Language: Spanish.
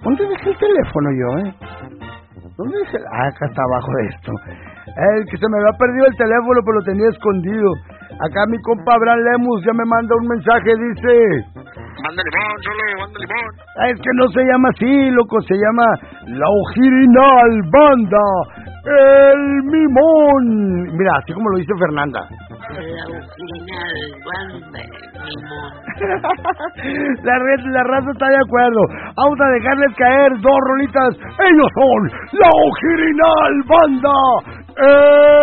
¿Dónde dejé el teléfono yo, ¿Dónde dejé? Acá está abajo de esto. Que se me había perdido el teléfono, pero lo tenía escondido. Acá mi compa Abraham Lemus ya me manda un mensaje, dice... Manda limón, solo, manda limón. Es que no se llama así, loco, se llama La Ojirinal Banda, El Mimón. Mira, así como lo dice Fernanda. La Ojirinal Banda, El Mimón. La raza está de acuerdo. Vamos a dejarles caer 2 rolitas. Ellos son La Ojirinal Banda,